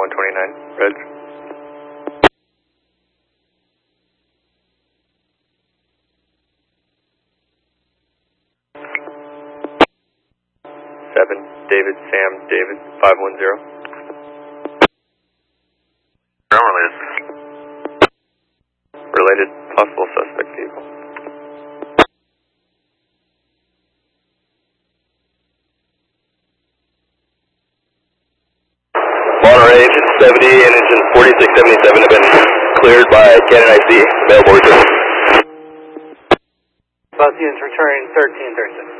129, Reds. Seven, David, Sam, David, 510. Related, possible suspect vehicle. Monterey, 70 and engine 4677 have been cleared by Canon IC. Available return. Bus units returning 1336.